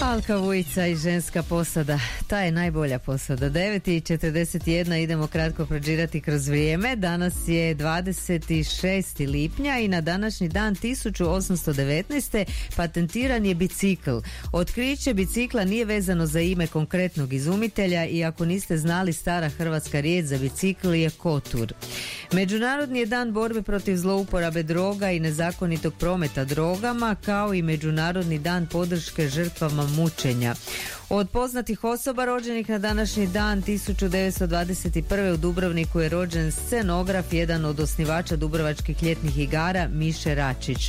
Alka Vujica i ženska posada, ta je najbolja posada. 9:41, idemo kratko prođirati kroz vrijeme. Danas je 26. lipnja i na današnji dan 1819. patentiran je bicikl. Otkriće bicikla nije vezano za ime konkretnog izumitelja i ako niste znali, stara hrvatska riječ za bicikl je kotur. Međunarodni je dan borbe protiv zlouporabe droga i nezakonitog prometa drogama, kao i Međunarodni dan podrške žrtvama mučenja. Od poznatih osoba rođenih na današnji dan 1921. u Dubrovniku je rođen scenograf, jedan od osnivača Dubrovačkih ljetnih igara, Miše Račić.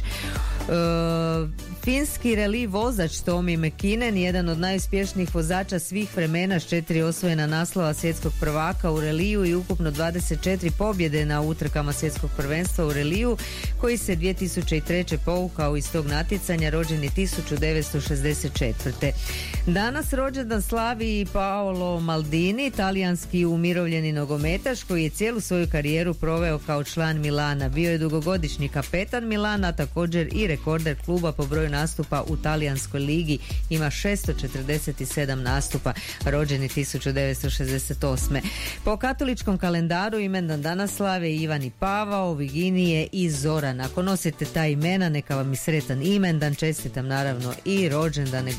Finski reli vozač Tomi Mäkinen, jedan od najuspješnijih vozača svih vremena s 4 osvojena naslova svjetskog prvaka u reliju i ukupno 24 pobjede na utrkama svjetskog prvenstva u reliju, koji se 2003. povukao iz tog natjecanja, rođen je 1964. Danas rođendan slavi i Paolo Maldini, talijanski umirovljeni nogometaš koji je cijelu svoju karijeru proveo kao član Milana. Bio je dugogodišnji kapetan Milana, također i rekorder kluba po broju nastupa u talijanskoj ligi, ima 647 nastupa, rođen je 1968. Po katoličkom kalendaru imendan danas slave Ivan i Pavao, Viginije i Zoran. Ako nosite ta imena, neka vam i sretan imendan, čestitam naravno i rođendane